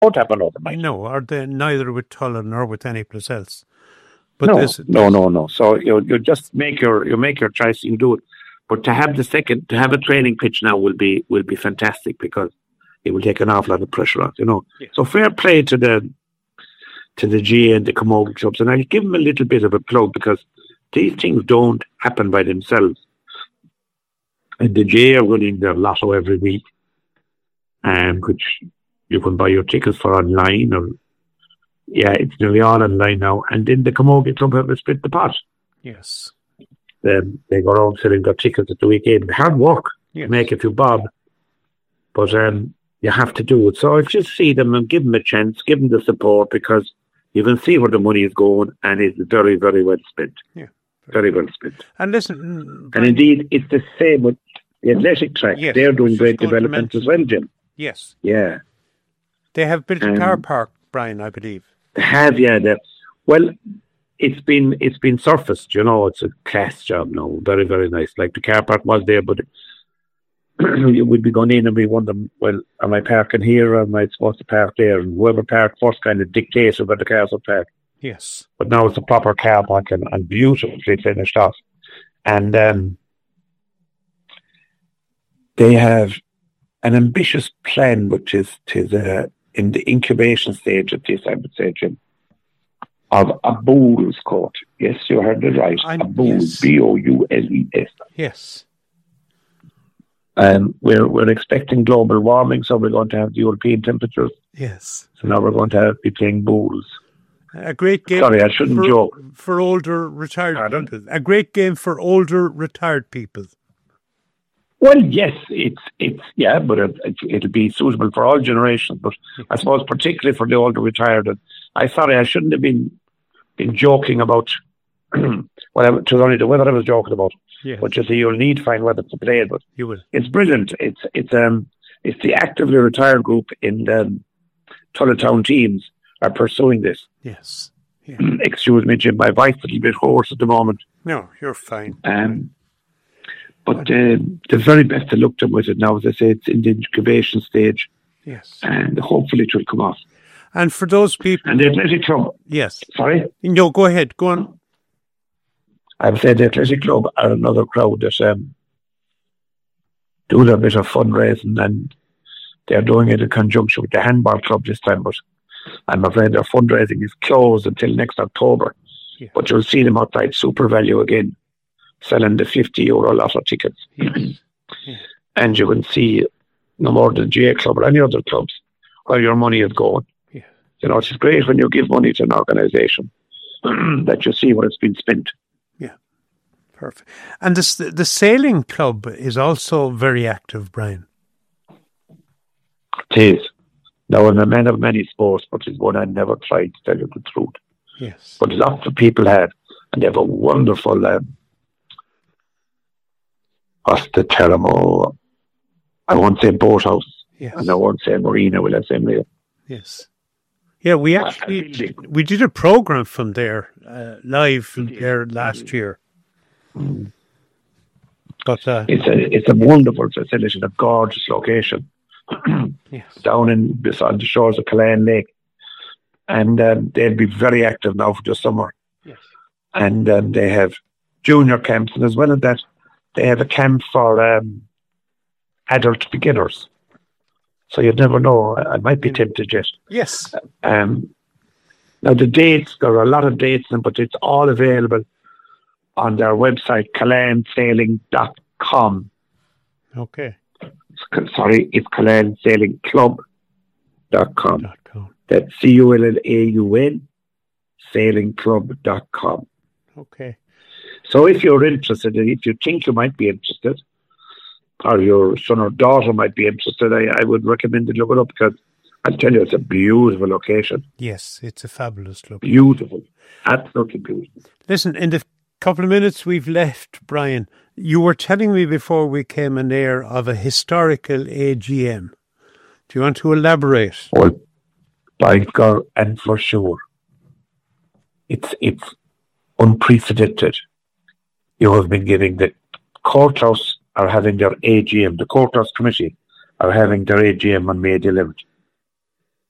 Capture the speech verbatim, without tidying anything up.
won't happen overnight. No, or they, neither with Tullen nor with any place else. But no, there's, no, no, no. So you you just make your you make your choice. You do it. But to have the second, to have a training pitch now will be will be fantastic because it will take an awful lot of pressure off. You know. Yeah. So fair play to the to the G A and the Camogie clubs, and I give them a little bit of a plug because these things don't happen by themselves. And the G A are running their lotto every week, um, which you can buy your tickets for online, or yeah, it's nearly all online now. And then the Camogie club have a split the pot. Yes, um, they go around selling their tickets at the weekend. Hard work, yes. Make a few bob, but um, you have to do it. So I just see them and give them a chance, give them the support because you can see where the money is going, and it's very, very well spent. Yeah, very, very well spent. And listen, and indeed, it's the same with the athletic track. Yes, they're doing great development as well, Jim. Yes. Yeah. They have built um, a car park, Brian, I believe. They have, yeah. Well, it's been it's been surfaced, you know. It's a class job now. Very, very nice. Like the car park was there, but you would be going in and be wondering, well, am I parking here or am I supposed to park there? And whoever parked first kind of dictates where the cars will park. Yes. But now it's a proper car park and, and beautifully finished off. And um, they have an ambitious plan, which is, is uh, in the incubation stage of this, I would say, Jim, of a bowls court. Yes, you heard it right. I'm, a bowls, yes. B O U L E S. Yes. Um, we're we're expecting global warming, so we're going to have the European temperatures. Yes. So now we're going to have, be playing bowls. A great game. Sorry, I shouldn't for, joke. For older retired Pardon? people. A great game for older retired people. Well, yes, it's it's yeah, but it, it, it'll be suitable for all generations. But I suppose particularly for the older retired. I sorry, I shouldn't have been been joking about. Well, it was only the weather I was joking about. Yes. But you see, you'll need fine weather to play it. But you will. It's brilliant. It's it's um it's the actively retired group in the Tullatown teams are pursuing this. Yes. Yeah. Excuse me, Jim. My voice is a little bit hoarse at the moment. No, you're fine. Um. But uh, the very best to look to with it now, as I say, it's in the incubation stage. Yes. And hopefully it will come off. And for those people... And the Athletic Club... Yes. Sorry? No, go ahead. Go on. I would say the Athletic Club are another crowd that um, do their bit of fundraising, and they're doing it in conjunction with the Handball Club this time. But I'm afraid their fundraising is closed until next October. Yeah. But you'll see them outside Super Value again, selling the fifty euro lotto tickets. Yes. Yeah. And you will see no more than G A Club or any other clubs where your money is going. Yeah. You know, it's great when you give money to an organisation that you see where it's been spent. Yeah, perfect. And this, the sailing club is also very active, Brian. It is. Now, I'm a man of many sports, but it's one I never tried, to tell you the truth. Yes. But lots of people have, and they have a wonderful... Um, What's the term? Oh, I won't say boathouse. Yes. And I won't say marina, will I say marina? Yes. Yeah, we actually we did a program from there, uh, live from there last year. Mm. But uh, it's a it's a wonderful facility, a gorgeous location. Yes. Down in on the shores of Killeen Lake, and um, they'll be very active now for the summer. Yes. And um, they have junior camps, and as well as that, they have a camp for um, adult beginners. So you'd never know. I might be tempted yet. Yes. Um, now the dates, there are a lot of dates, but it's all available on their website, Killeen Sailing dot com. Okay. Sorry, it's Killeen Sailing Club dot com. .com. That's C U L L A U N, Sailing Club dot com. Okay. So if you're interested, if you think you might be interested, or your son or daughter might be interested, I, I would recommend to look it up, because I'll tell you, it's a beautiful location. Yes, it's a fabulous location. Beautiful. Absolutely beautiful. Listen, in the couple of minutes we've left, Brian, you were telling me before we came on air of a historical A G M. Do you want to elaborate? Well, by God, and for sure, it's it's unprecedented. You have been giving the Courthouse are having their A G M. The Courthouse Committee are having their A G M on May the eleventh.